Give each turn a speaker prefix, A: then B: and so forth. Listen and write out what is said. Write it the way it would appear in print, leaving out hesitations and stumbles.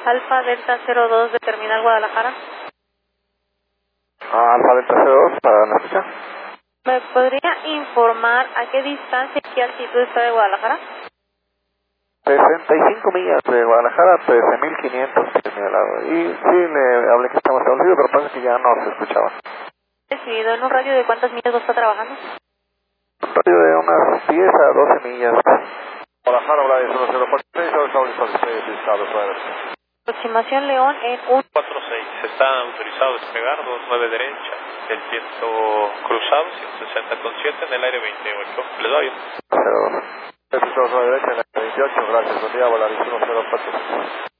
A: Alfa Delta 02 de Terminal Guadalajara.
B: Alfa Delta 02 para la escucha.
A: ¿Me podría informar a qué distancia y qué altitud está de Guadalajara?
B: 65 millas de Guadalajara, 13.500 pies de lado. Y sí, le hablé que estamos establecidos, pero parece que ya no se escuchaba.
A: Decidido, ¿en un radio de cuántas millas está trabajando?
B: Un radio de unas 10 a 12 millas. Guadalajara, habla de 0046,
A: Aproximación León en
C: 146, está autorizado a despegar, 29 derecha, el viento cruzado, 160 con 7 en el aire 28, le doy.
B: 02. 29 derecha en el aire 28, gracias, buen día, Volaris 104.